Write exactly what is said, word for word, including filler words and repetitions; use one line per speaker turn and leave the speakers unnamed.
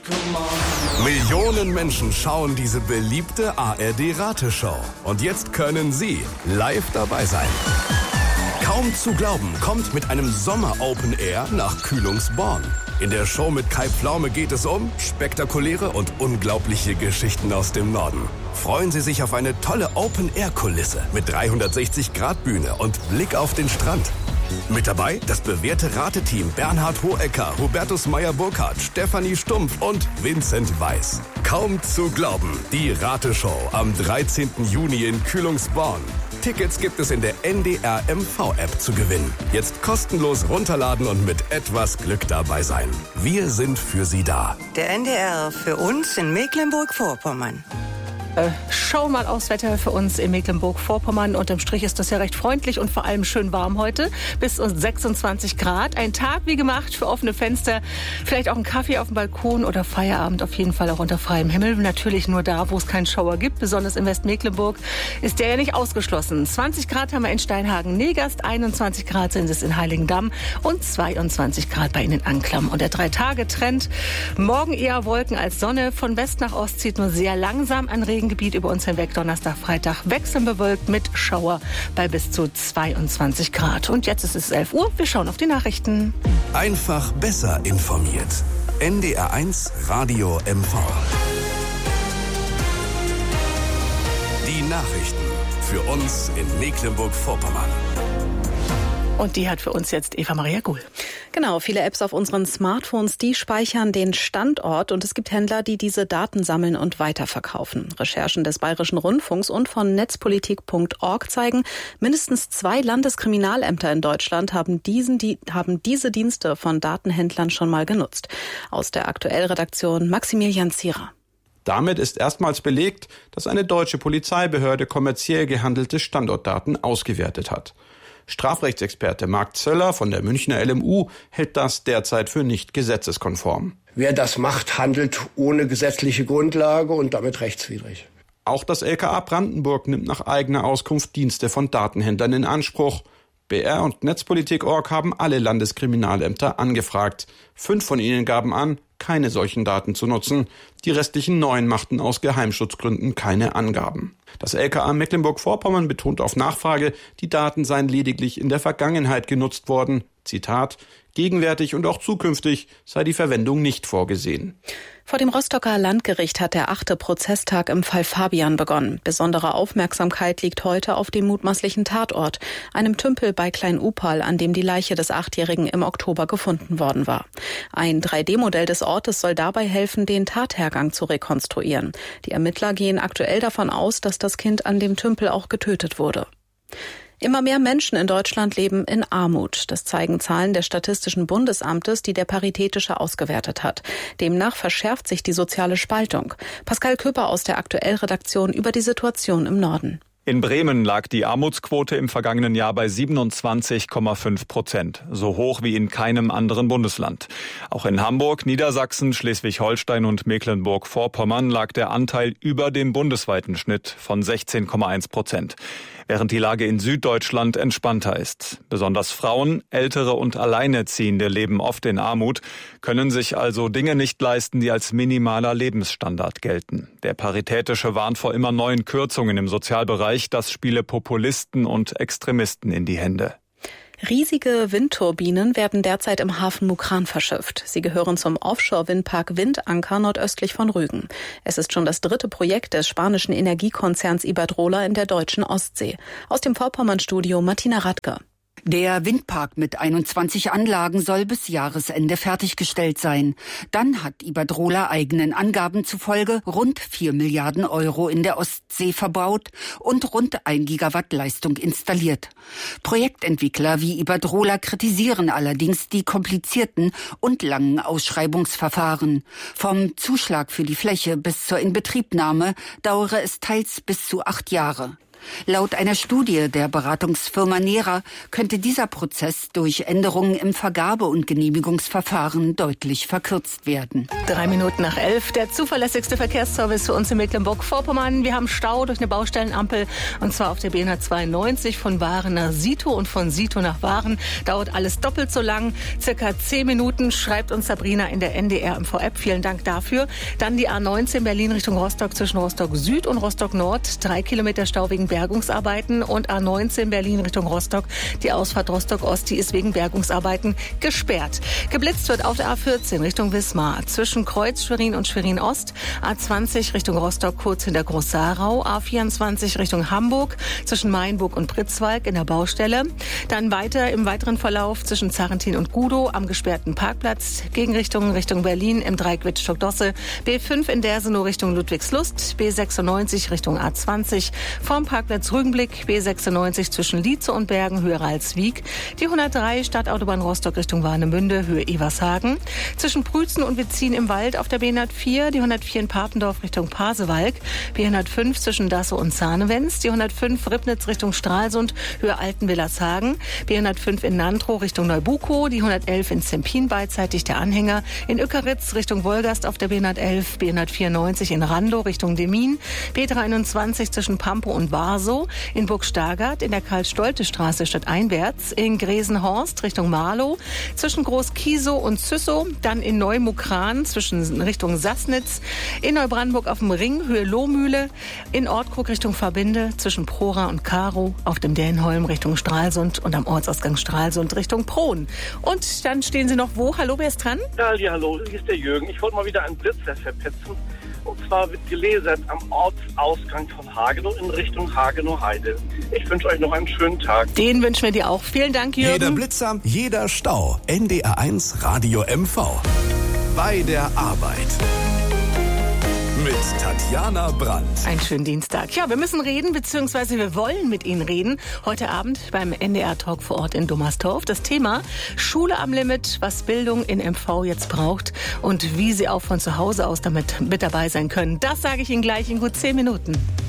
Millionen Menschen schauen diese beliebte A R D-Rateshow. Und jetzt können Sie live dabei sein. Kaum zu glauben kommt mit einem Sommer-Open Air nach Kühlungsborn. In der Show mit Kai Pflaume geht es um spektakuläre und unglaubliche Geschichten aus dem Norden. Freuen Sie sich auf eine tolle Open-Air-Kulisse mit dreihundertsechzig Grad Bühne und Blick auf den Strand. Mit dabei das bewährte Rateteam Bernhard Hohecker, Hubertus Meyer-Burkhardt, Stefanie Stumpf und Vincent Weiss. Kaum zu glauben, die Rateshow am dreizehnten Juni in Kühlungsborn. Tickets gibt es in der N D R M V-App zu gewinnen. Jetzt kostenlos runterladen und mit etwas Glück dabei sein. Wir sind für Sie da.
Der N D R für uns in Mecklenburg-Vorpommern.
Äh, schau mal aufs Wetter für uns in Mecklenburg-Vorpommern. Unterm Strich ist das ja recht freundlich und vor allem schön warm heute. Bis zu sechsundzwanzig Grad. Ein Tag wie gemacht für offene Fenster. Vielleicht auch einen Kaffee auf dem Balkon oder Feierabend auf jeden Fall auch unter freiem Himmel. Natürlich nur da, wo es keinen Schauer gibt. Besonders in Westmecklenburg ist der ja nicht ausgeschlossen. zwanzig Grad haben wir in Steinhagen-Negast, einundzwanzig Grad sind es in Heiligendamm und zweiundzwanzig Grad bei Ihnen in Anklam. Und der Drei-Tage-Trend. Morgen eher Wolken als Sonne. Von West nach Ost zieht nur sehr langsam ein Regen Gebiet über uns hinweg. Donnerstag, Freitag wechselnd bewölkt mit Schauer bei bis zu zweiundzwanzig Grad. Und jetzt ist es elf Uhr. Wir schauen auf die Nachrichten.
Einfach besser informiert. N D R eins Radio M V. Die Nachrichten für uns in Mecklenburg-Vorpommern.
Und die hat für uns jetzt Eva-Maria Guhl.
Genau, viele Apps auf unseren Smartphones, die speichern den Standort und es gibt Händler, die diese Daten sammeln und weiterverkaufen. Recherchen des Bayerischen Rundfunks und von netzpolitik punkt org zeigen, mindestens zwei Landeskriminalämter in Deutschland haben, diesen, die, haben diese Dienste von Datenhändlern schon mal genutzt. Aus der Aktuell-Redaktion Maximilian Zierer.
Damit ist erstmals belegt, dass eine deutsche Polizeibehörde kommerziell gehandelte Standortdaten ausgewertet hat. Strafrechtsexperte Marc Zöller von der Münchner L M U hält das derzeit für nicht gesetzeskonform.
Wer das macht, handelt ohne gesetzliche Grundlage und damit rechtswidrig.
Auch das L K A Brandenburg nimmt nach eigener Auskunft Dienste von Datenhändlern in Anspruch. B R und netzpolitik punkt org haben alle Landeskriminalämter angefragt. Fünf von ihnen gaben an, keine solchen Daten zu nutzen. Die restlichen neun machten aus Geheimschutzgründen keine Angaben. Das L K A Mecklenburg-Vorpommern betont auf Nachfrage, die Daten seien lediglich in der Vergangenheit genutzt worden. Zitat: Gegenwärtig und auch zukünftig sei die Verwendung nicht vorgesehen.
Vor dem Rostocker Landgericht hat der achte Prozesstag im Fall Fabian begonnen. Besondere Aufmerksamkeit liegt heute auf dem mutmaßlichen Tatort, einem Tümpel bei Klein-Upal, an dem die Leiche des Achtjährigen im Oktober gefunden worden war. Ein drei D Modell des Ortes soll dabei helfen, den Tathergang zu rekonstruieren. Die Ermittler gehen aktuell davon aus, dass das Kind an dem Tümpel auch getötet wurde. Immer mehr Menschen in Deutschland leben in Armut. Das zeigen Zahlen des Statistischen Bundesamtes, die der Paritätische ausgewertet hat. Demnach verschärft sich die soziale Spaltung. Pascal Köper aus der Aktuell-Redaktion über die Situation im Norden.
In Bremen lag die Armutsquote im vergangenen Jahr bei siebenundzwanzig Komma fünf Prozent, so hoch wie in keinem anderen Bundesland. Auch in Hamburg, Niedersachsen, Schleswig-Holstein und Mecklenburg-Vorpommern lag der Anteil über dem bundesweiten Schnitt von sechzehn Komma eins Prozent. Während die Lage in Süddeutschland entspannter ist. Besonders Frauen, Ältere und Alleinerziehende leben oft in Armut, können sich also Dinge nicht leisten, die als minimaler Lebensstandard gelten. Der Paritätische warnt vor immer neuen Kürzungen im Sozialbereich, das spiele Populisten und Extremisten in die Hände.
Riesige Windturbinen werden derzeit im Hafen Mukran verschifft. Sie gehören zum Offshore-Windpark Windanker nordöstlich von Rügen. Es ist schon das dritte Projekt des spanischen Energiekonzerns Iberdrola in der deutschen Ostsee. Aus dem Vorpommern-Studio Martina Radke.
Der Windpark mit einundzwanzig Anlagen soll bis Jahresende fertiggestellt sein. Dann hat Iberdrola eigenen Angaben zufolge rund vier Milliarden Euro in der Ostsee verbaut und rund ein Gigawatt Leistung installiert. Projektentwickler wie Iberdrola kritisieren allerdings die komplizierten und langen Ausschreibungsverfahren. Vom Zuschlag für die Fläche bis zur Inbetriebnahme dauere es teils bis zu acht Jahre. Laut einer Studie der Beratungsfirma Nera könnte dieser Prozess durch Änderungen im Vergabe- und Genehmigungsverfahren deutlich verkürzt werden.
Drei Minuten nach elf, der zuverlässigste Verkehrsservice für uns in Mecklenburg-Vorpommern. Wir haben Stau durch eine Baustellenampel, und zwar auf der B hundertzweiundneunzig von Waren nach Sito und von Sito nach Waren. Dauert alles doppelt so lang, circa zehn Minuten, schreibt uns Sabrina in der N D R M V-App. Vielen Dank dafür. Dann die A neunzehn Berlin Richtung Rostock zwischen Rostock Süd und Rostock Nord. Drei Kilometer Stau wegen Bergungsarbeiten. Und A neunzehn Berlin Richtung Rostock. Die Ausfahrt Rostock Ost, die ist wegen Bergungsarbeiten gesperrt. Geblitzt wird auf der A vierzehn Richtung Wismar. Zwischen Kreuz Schwerin und Schwerin Ost. A zwanzig Richtung Rostock kurz hinter Groß-Sarau. A vierundzwanzig Richtung Hamburg. Zwischen Mainburg und Pritzwalk in der Baustelle. Dann weiter im weiteren Verlauf zwischen Zarentin und Gudow am gesperrten Parkplatz. Gegenrichtung Richtung Berlin im Dreieck Wittstock-Dosse. B fünf in Dersenow Richtung Ludwigslust. B sechsundneunzig Richtung A zwanzig. Vorm Parkplatz Rügenblick. B sechsundneunzig zwischen Lietze und Bergen, Höhe Ralswiek. Die hundertdrei Stadtautobahn Rostock Richtung Warnemünde, Höhe Evershagen. Zwischen Prützen und Wetzin im Wald auf der B hundertvier. Die hundertvier in Papendorf Richtung Pasewalk. B hundertfünf zwischen Dassow und Zahnewens. Die hundertfünf Ribnitz Richtung Stralsund, Höhe Altenwillershagen. B hundertfünf in Nantrow Richtung Neubukow. Die hundertelf in Zempin beidseitig der Anhänger. In Ückeritz Richtung Wolgast auf der B hundertelf. B hundertvierundneunzig in Randow Richtung Demmin. B dreiundzwanzig zwischen Pampow und Warsow. In Burgstargard in der Karl-Stolte-Straße stadteinwärts. In Gresenhorst Richtung Marlow. Zwischen Groß-Kiesow und Züssow. Dann in Neumukran zwischen Richtung Sassnitz. In Neubrandenburg auf dem Ring, Höhe Lohmühle. In Ortkrug Richtung Verbinde. Zwischen Prora und Karow. Auf dem Dänholm Richtung Stralsund und am Ortsausgang Stralsund Richtung Prohn. Und dann stehen Sie noch wo? Hallo, wer ist dran?
Ja, ja, hallo, hier ist der Jürgen. Ich wollte mal wieder einen Blitzer verpetzen. Und zwar wird gelasert am Ortsausgang von Hagenow in Richtung Hagenow-Heide. Ich wünsche euch noch einen schönen Tag.
Den wünschen wir dir auch. Vielen Dank, Jürgen.
Jeder Blitzer, jeder Stau. N D R eins Radio M V. Bei der Arbeit. Mit Tatjana Brandt.
Einen schönen Dienstag. Ja, wir müssen reden, beziehungsweise wir wollen mit Ihnen reden. Heute Abend beim N D R-Talk vor Ort in Dummerstorf. Das Thema Schule am Limit, was Bildung in M V jetzt braucht und wie Sie auch von zu Hause aus damit mit dabei sein können. Das sage ich Ihnen gleich in gut zehn Minuten.